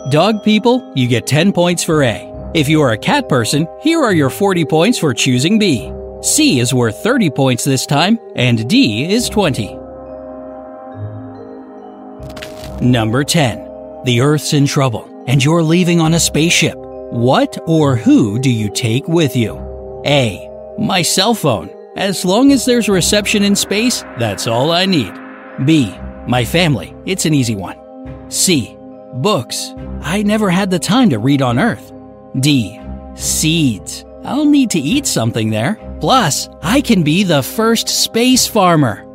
Dog people, you get 10 points for A. If you are a cat person, here are your 40 points for choosing B. C is worth 30 points this time, and D is 20. Number 10. The Earth's in trouble, and you're leaving on a spaceship. What or who do you take with you? A. My cell phone. As long as there's reception in space, that's all I need. B. My family. It's an easy one. C. Books. I never had the time to read on Earth. D. Seeds. I'll need to eat something there. Plus, I can be the first space farmer.